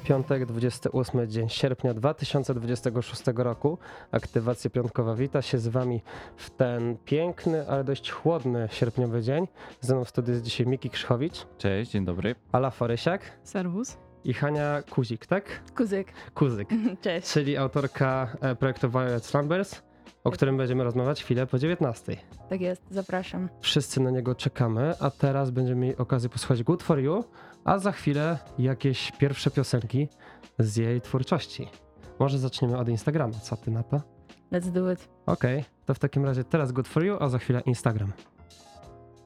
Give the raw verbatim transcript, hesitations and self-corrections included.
Piątek, dwudziesty ósmy dzień sierpnia dwa tysiące dwudziestego szóstego roku. Aktywacja piątkowa wita się z wami w ten piękny, ale dość chłodny sierpniowy dzień. Ze mną w studiu jest dzisiaj Miki Krzychowicz. Cześć, dzień dobry. Ala Forysiak. Serwus. I Hania Kuzik, tak? Kuzyk. Kuzyk. Cześć. Czyli autorka projektu Violet Slumbers, o którym będziemy rozmawiać chwilę po dziewiętnastej. Tak jest, zapraszam. Wszyscy na niego czekamy, a teraz będziemy mieli okazję posłuchać Good For You, a za chwilę jakieś pierwsze piosenki z jej twórczości. Może zaczniemy od Instagrama, co ty na to? Let's do it. Okej, okay, to w takim razie teraz Good For You, a za chwilę Instagram.